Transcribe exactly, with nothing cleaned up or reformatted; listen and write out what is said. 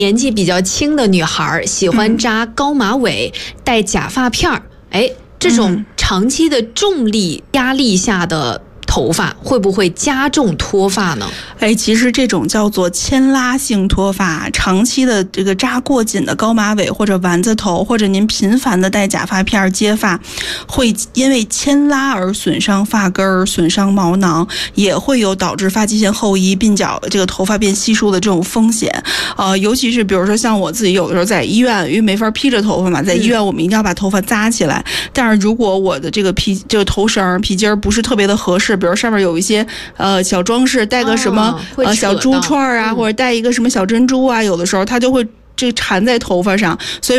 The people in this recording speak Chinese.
年纪比较轻的女孩喜欢扎高马尾、嗯、戴假发片儿，哎，这种长期的重力压力下的头发会不会加重脱发呢？ 哎，其实这种叫做牵拉性脱发，长期的这个扎过紧的高马尾或者丸子头，或者您频繁的戴假发片接发，会因为牵拉而损伤发根、损伤毛囊，也会有导致发际线后移、鬓角这个头发变稀疏的这种风险。呃，尤其是比如说像我自己有的时候在医院，因为没法披着头发嘛，在医院我们一定要把头发扎起来。嗯、但是如果我的这个皮这个头绳皮筋不是特别的合适，比如上面有一些呃小装饰，戴个什么、哦、呃小珠串啊、嗯，或者戴一个什么小珍珠啊，有的时候它就会这缠在头发上，所以